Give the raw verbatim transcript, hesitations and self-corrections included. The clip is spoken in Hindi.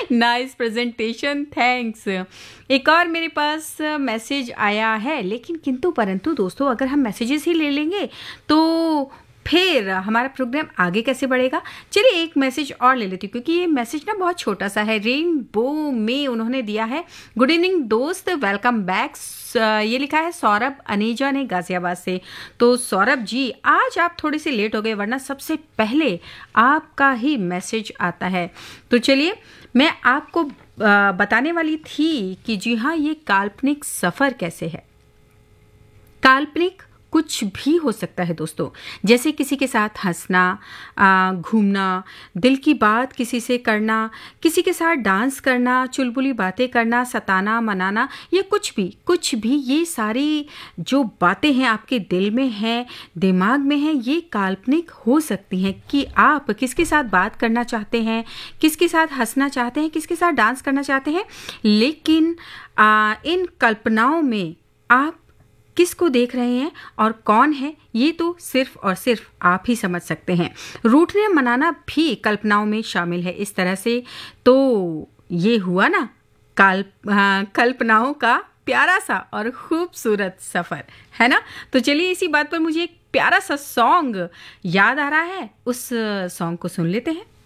Nice presentation, thanks. एक और मेरे पास मैसेज आया है, लेकिन किंतु परंतु दोस्तों, अगर हम मैसेजेस ही ले लेंगे तो फिर हमारा प्रोग्राम आगे कैसे बढ़ेगा। चलिए एक मैसेज और ले लेती हूँ, क्योंकि ये मैसेज ना बहुत छोटा सा है। रेनबो में उन्होंने दिया है, गुड इवनिंग दोस्त, वेलकम बैक। ये लिखा है सौरभ अनीजा ने गाजियाबाद से। तो सौरभ जी, आज आप थोड़े से लेट हो गए, वरना सबसे पहले आपका ही मैसेज आता है। तो चलिए, मैं आपको बताने वाली थी कि जी हाँ, ये काल्पनिक सफ़र कैसे है। काल्पनिक कुछ भी हो सकता है दोस्तों, जैसे किसी के साथ हंसना, घूमना, दिल की बात किसी से करना, किसी के साथ डांस करना, चुलबुली बातें करना, सताना, मनाना, ये कुछ भी कुछ भी ये सारी जो बातें हैं आपके दिल में हैं, दिमाग में हैं, ये काल्पनिक हो सकती हैं। कि आप किसके साथ बात करना चाहते हैं, किसके साथ हंसना चाहते हैं, किसके साथ डांस करना चाहते हैं, लेकिन आ, इन कल्पनाओं में आप किसको देख रहे हैं और कौन है, ये तो सिर्फ और सिर्फ आप ही समझ सकते हैं। रूठने मनाना भी कल्पनाओं में शामिल है इस तरह से। तो ये हुआ ना कल्प हाँ, कल्पनाओं का प्यारा सा और खूबसूरत सफ़र, है ना। तो चलिए, इसी बात पर मुझे एक प्यारा सा सॉन्ग याद आ रहा है, उस सॉन्ग को सुन लेते हैं।